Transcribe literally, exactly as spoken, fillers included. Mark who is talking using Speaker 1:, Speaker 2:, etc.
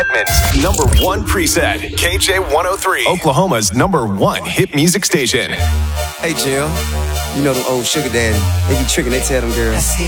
Speaker 1: Portland's number one preset, K J one oh three, Oklahoma's number one hit music station.
Speaker 2: Hey, Jill, you know them old sugar daddy. They be tricking, they tell them girls,